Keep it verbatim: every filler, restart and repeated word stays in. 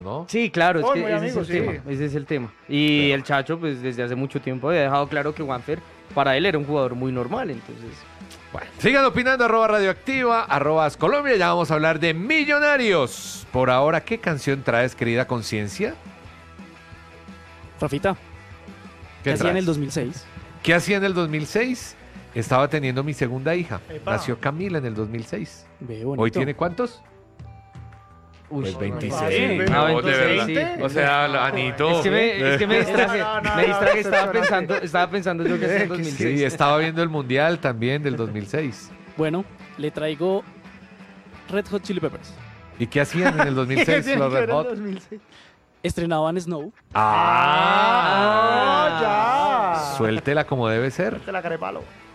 ¿no? Sí, claro, es Son que muy ese amigos, es el sí. tema, ese es el tema. Y Pero- el Chacho, pues desde hace mucho tiempo había dejado claro que Juanfer, para él era un jugador muy normal, entonces... Bueno, sigan opinando, arroba radioactiva, arroba Colombia. Ya vamos a hablar de Millonarios. Por ahora, ¿qué canción traes, querida conciencia? Rafita, ¿qué hacía en traes? el dos mil seis? ¿Qué hacía en el dos mil seis? Estaba teniendo mi segunda hija. Epa. Nació Camila en el dos mil seis. Ve bonito. ¿Hoy tiene cuántos? Uy, Pues no, veintiséis. fácil, ve, Ah, No, de verdad. veintiséis, sí. O sea, Anito. Es que me, es que me distraje, No, no, no, me distraje, no, estaba no, pensando, estaba pensando yo que hacía en dos mil seis. Sí, estaba viendo el mundial también del dos mil seis. Bueno, le traigo Red Hot Chili Peppers. ¿Y qué hacían en el dos mil seis Tiene los que ver Red el Hot? dos mil seis. Estrenaban Snow. ¡Ah! Ah, ya. Suéltela como debe ser. Te la carepalo.